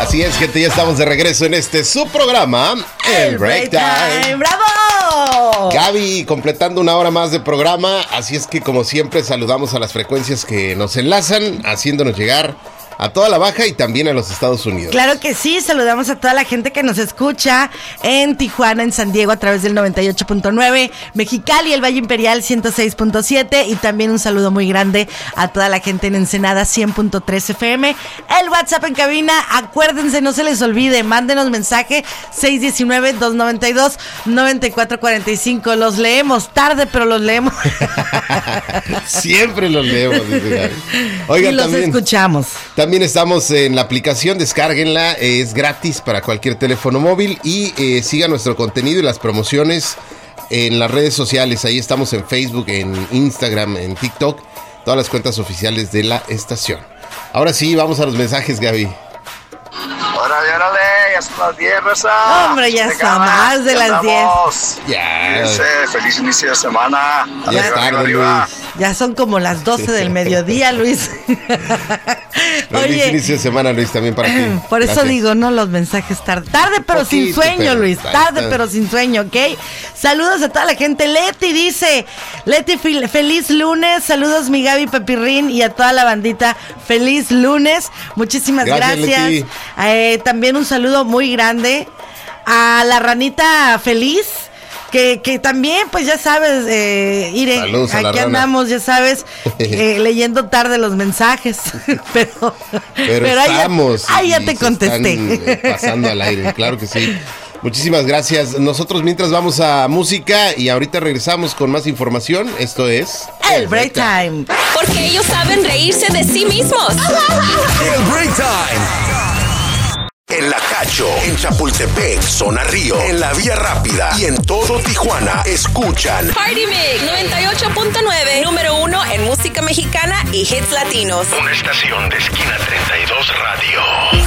Así es, gente, ya estamos de regreso en este su programa, El Break Time. ¡Bravo! Gaby, completando una hora más de programa, así es que como siempre saludamos a las frecuencias que nos enlazan, haciéndonos llegar a toda la Baja y también a los Estados Unidos. Claro que sí, saludamos a toda la gente que nos escucha en Tijuana, en San Diego a través del 98.9, Mexicali, el Valle Imperial 106.7 y también un saludo muy grande a toda la gente en Ensenada 100.3 FM. El WhatsApp en cabina, acuérdense, no se les olvide, mándenos mensaje 619-292-9445. Los leemos tarde, pero los leemos. Siempre los leemos, dice Gaby. Oiga, y los escuchamos. También estamos en la aplicación, descárguenla, es gratis para cualquier teléfono móvil y sigan nuestro contenido y las promociones en las redes sociales. Ahí estamos en Facebook, en Instagram, en TikTok, todas las cuentas oficiales de la estación. Ahora sí, vamos a los mensajes, Gaby. Órale, ya son las 10, Rosa. Hombre, ya son más de las 10. Ya. Feliz inicio de semana. Ya es tarde, Luis. Ya son como las 12 del mediodía, Luis. Feliz inicio de semana, Luis, también para ti. Por eso Gracias. digo, no los mensajes tarde pero sin sueño, Luis. Tarde pero sin sueño, ¿ok? Saludos a toda la gente. Leti dice, feliz lunes. Saludos, mi Gaby Pepirrín y a toda la bandita. Feliz lunes. Muchísimas gracias. También un saludo muy grande a la ranita feliz. Que también, pues ya sabes, Saludos a la aquí rana. andamos, ya sabes, leyendo tarde los mensajes, pero estamos. ahí ya y te se contesté. están, pasando al aire, claro que sí. Muchísimas gracias. Nosotros mientras vamos a música y ahorita regresamos con más información. Esto es El Break Time. Porque ellos saben reírse de sí mismos. El Break Time. En La Cacho, en Chapultepec, Zona Río, en la Vía Rápida y en todo Tijuana, escuchan Party Mix 98.9, número 1 en música mexicana y hits latinos. una estación de Esquina 32 Radio.